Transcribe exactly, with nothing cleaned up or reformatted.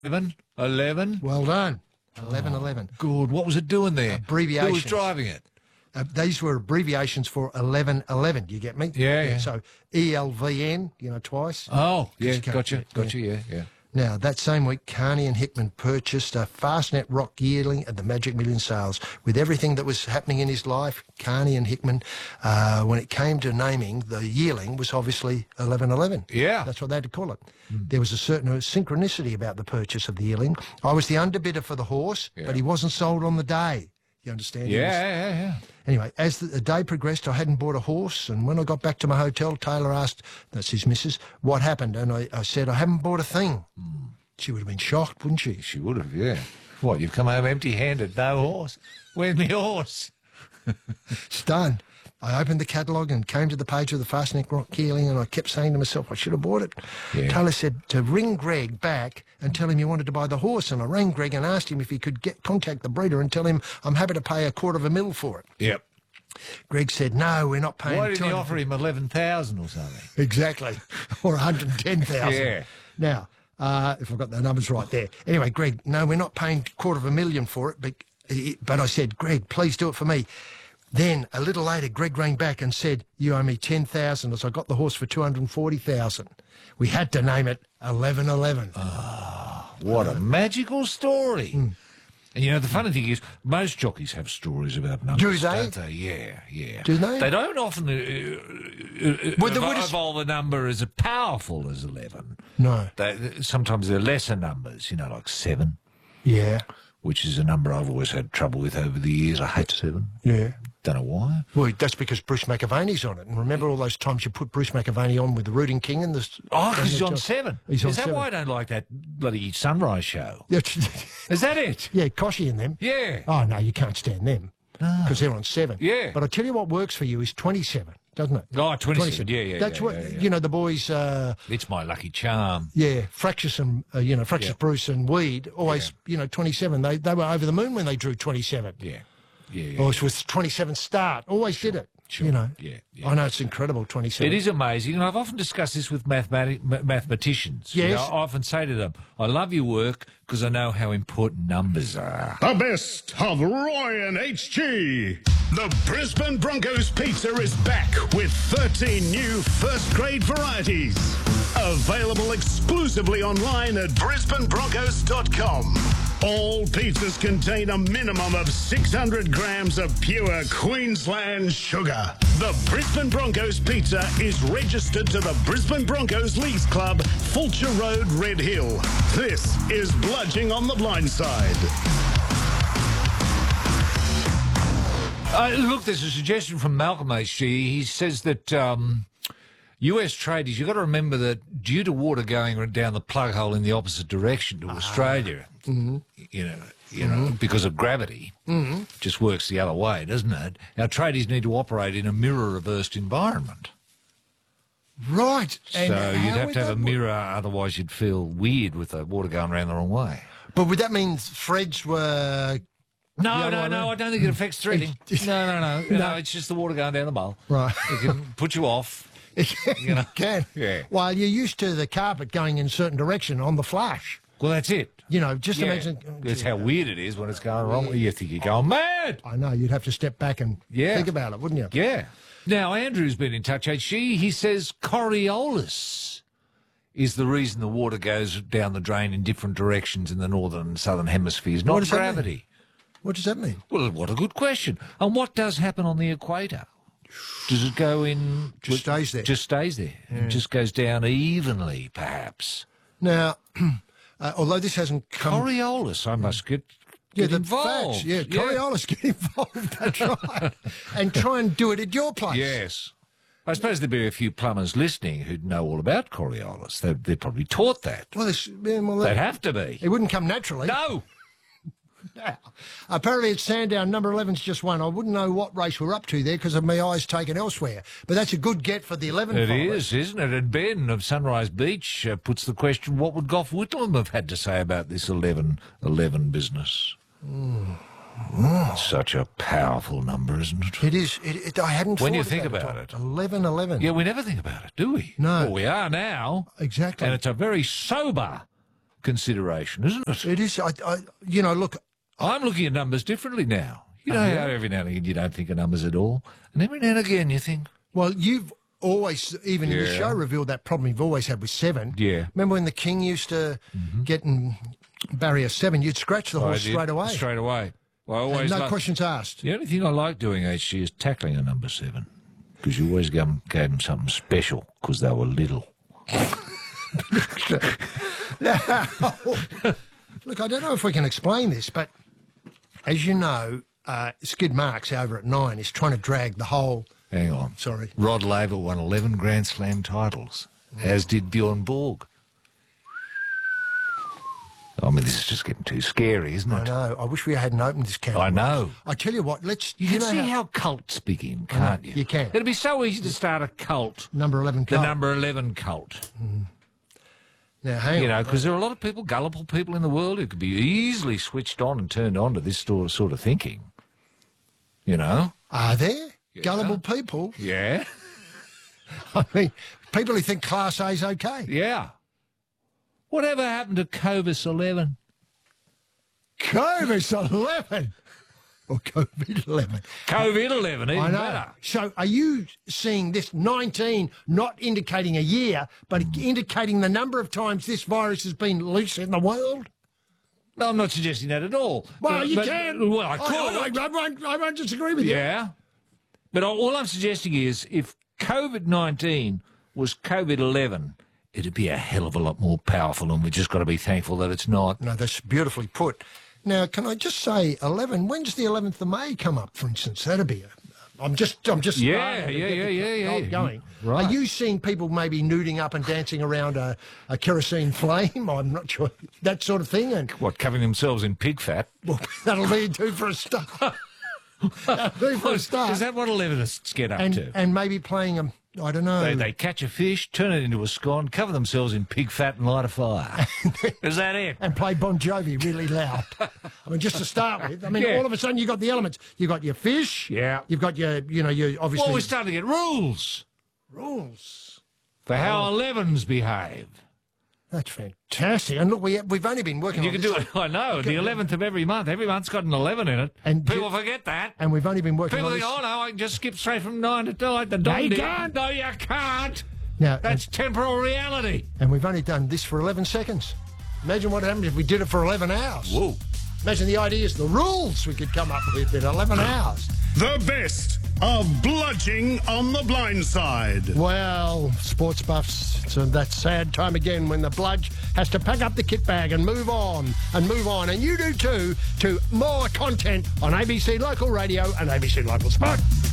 eleven, eleven. Well done. eleven eleven. Oh, good. What was it doing there? Abbreviations. Who was driving it? Uh, these were abbreviations for eleven eleven. You get me? Yeah, yeah. So E L V N, you know, twice. Oh, yeah, Just go- gotcha, yeah, gotcha, yeah, yeah. Now, that same week, Carney and Hickman purchased a Fastnet Rock yearling at the Magic Million sales. With everything that was happening in his life, Carney and Hickman, uh, when it came to naming, the yearling was obviously eleven eleven. Yeah. That's what they had to call it. Mm. There was a certain synchronicity about the purchase of the yearling. I was the underbidder for the horse, Yeah. but he wasn't sold on the day. You understand? He Yeah, was- yeah, yeah. Anyway, as the, the day progressed, I hadn't bought a horse, and when I got back to my hotel, Taylor asked, that's his missus, what happened, and I, I said, I haven't bought a thing. Mm. She would have been shocked, wouldn't she? She would have, yeah. What, you've come home empty-handed, no horse? Where's my horse? Stunned. I opened the catalogue and came to the page of the Fastnet Rock yearling, and I kept saying to myself, I should have bought it. Yeah. Taylor said to ring Greg back and tell him you wanted to buy the horse, and I rang Greg and asked him if he could get contact the breeder and tell him I'm happy to pay a quarter of a mil for it. Yep. Greg said, no, we're not paying... Why didn't he two hundred offer him eleven thousand or something? Exactly. Or one hundred ten thousand. Yeah. Now, uh, if I've got the numbers right there. Anyway, Greg, no, we're not paying quarter of a million for it, but, but I said, Greg, please do it for me. Then, a little later, Greg rang back and said, you owe me ten thousand dollars as I got the horse for two hundred forty thousand dollars. We had to name it eleven eleven. Ah, what a magical story. Mm. And, you know, the funny thing is, most jockeys have stories about numbers, Do they? don't they? Yeah, yeah. Do they? They don't often uh, uh, Well, the- evol- what is- evolve a number as powerful as eleven. No. They, sometimes they're lesser numbers, you know, like seven, Yeah. which is a number I've always had trouble with over the years. I hate seven. Yeah. Don't know why. Well, that's because Bruce McAvaney's on it. And remember all those times you put Bruce McAvaney on with the Rooting King and the... Oh, because he's and the- on seven. He's is on that seven. why I don't like that bloody Sunrise show? Yeah, Is that it? yeah, Koshy and them. Yeah. Oh, no, you can't stand them. Because they're on seven. Yeah. But I tell you what works for you is twenty-seven, doesn't it? Oh, twenty-seven. Yeah, yeah, That's yeah, what, yeah, yeah. you know, the boys... Uh, It's my lucky charm. Yeah, Fractious and, uh, you know, Fractious Yeah. Bruce and Weed, always, you know, twenty-seven. They they were over the moon when they drew twenty-seven. Yeah. Yeah, yeah. Always with twenty-seven start. Always did it. Sure. You know. Yeah, yeah. I know it's incredible, twenty-seven. It is amazing, and I've often discussed this with mathematic, ma- mathematicians. You Yes. know, I often say to them, I love your work because I know how important numbers are. The best of Roy and H G. The Brisbane Broncos pizza is back with thirteen new first-grade varieties. Available exclusively online at brisbane broncos dot com. All pizzas contain a minimum of six hundred grams of pure Queensland sugar. The Brisbane Broncos pizza is registered to the Brisbane Broncos Leagues Club, Fulcher Road, Red Hill. This is Bludging on the Blind Side. Uh, look, there's a suggestion from Malcolm H G. He says that um, U S tradies, you've got to remember that due to water going down the plug hole in the opposite direction to Australia, Mm-hmm. you know, you know, because of gravity, Mm-hmm. just works the other way, doesn't it? Our tradies need to operate in a mirror-reversed environment. Right. And so how you'd have would to have that a work? mirror, otherwise you'd feel weird with the water going around the wrong way. But would that mean threads were... No, The other no, way no, around? I don't think it affects threading. no, no, no, no. No, it's just the water going down the bowl. Right. It can put you off. you know. can. Yeah. Well, you're used to the carpet going in a certain direction on the flash. Well, that's it. You know, just Yeah. imagine... That's how weird it is when it's going wrong. You think you're going mad. I know, you'd have to step back and Yeah. think about it, wouldn't you? Yeah. Now, Andrew's been in touch, H G. He says Coriolis is the reason the water goes down the drain in different directions in the northern and southern hemispheres, What not does that mean? gravity. What does that mean? Well, what a good question. And what does happen on the equator? Does it go in... Just stays there. Just stays there. It just goes down evenly, perhaps. Now, uh, although this hasn't come... Coriolis, I must get, yeah, get the involved. facts. Yeah, Coriolis, get involved. That's right. And try and do it at your place. Yes. I suppose there'd be a few plumbers listening who'd know all about Coriolis. They'd, they'd probably taught that. Well, this, yeah, well They'd that, have to be. it wouldn't come naturally. No! Now, apparently at Sandown, number eleven's just won. I wouldn't know what race we're up to there because of my eyes taken elsewhere. But that's a good get for the eleven. It follower. is, isn't it? And Ben of Sunrise Beach uh, puts the question, what would Gough Whitlam have had to say about this eleven eleven business? Mm. Mm. Such a powerful number, isn't it? It is. It, it, I hadn't When thought you of think that at about all. it. eleven eleven. Yeah, we never think about it, do we? No. Well, we are now. Exactly. And it's a very sober consideration, isn't it? It is. I, I, you know, look, I'm looking at numbers differently now. You know how every now and again you don't think of numbers at all, and every now and again you think, well, you've always, even in the Yeah. show, revealed that problem you've always had with seven. Yeah. Remember when the King used to get in barrier seven, you'd scratch the I horse did, straight away. Straight away. Well, I And always no like- questions asked. The only thing I like doing, H G, is tackling a number seven, because you always gave them, gave them something special because they were little. Look, I don't know if we can explain this, but as you know, uh, Skid Marks over at nine is trying to drag the whole. Hang on. Sorry. Rod Laver won eleven Grand Slam titles, as did Bjorn Borg. I mean, this is just getting too scary, isn't I it? know. I wish we hadn't opened this can. I know. I tell you what. Let's. You, can know see how, how cults begin, can't you? you can. It'd be so easy to start a cult. number eleven. The Cult. number eleven cult. Now, hang You on. know, because there are a lot of people, gullible people in the world who could be easily switched on and turned on to this sort of, sort of thinking. You know? Are there gullible people? Yeah. I mean, people who think Class A's okay. Yeah. Whatever happened to Covis eleven? COVID eleven. Or COVID eleven. COVID eleven, even I know. better. So are you seeing this nineteen not indicating a year, but indicating the number of times this virus has been loose in the world? No, I'm not suggesting that at all. Well, But- you but- can. Well, I I, could. I, I, won't, I won't disagree with you. Yeah. But all all I'm suggesting is if COVID nineteen was COVID eleven, it'd be a hell of a lot more powerful, and we've just got to be thankful that it's not. No, that's beautifully put. Now, can I just say, eleven? When's the eleventh of May come up? For instance, that'd be a. I'm just, I'm just. Yeah, starting to yeah, get yeah, the yeah, yeah. gold Going. Right. Are you seeing people maybe nuding up and dancing around a, a kerosene flame? I'm not sure that sort of thing, and What, covering themselves in pig fat? well, that'll be do for a start. That'll do for a start. Is that what elevenists get up and to? and maybe playing a. I don't know. They, they catch a fish, turn it into a scone, cover themselves in pig fat and light a fire. Is that it? and play Bon Jovi really loud. I mean, just to start with. I mean, Yeah. all of a sudden you got the elements. You got your fish. Yeah. You've got your, you know, your obviously Well, we're starting to get rules rules. for how elevens behave. That's fantastic. And look, we we've only been working. You on can this, do it, I know, the eleventh of every month. Every month's got an eleven in it. And People ju- forget that. and we've only been working People on think, this. oh, no, I can just skip straight from nine to nine. To No, you nine. can't. No, you can't. Now, That's temporal reality. and, and we've only done this for eleven seconds. Imagine what happens if we did it for eleven hours. Whoa. Imagine the ideas, the rules we could come up with in eleven hours. The best of bludging on the blind side. Well, sports buffs, it's that sad time again when the bludge has to pack up the kit bag and move on and move on. And you do too, to more content on A B C Local Radio and A B C Local Sport.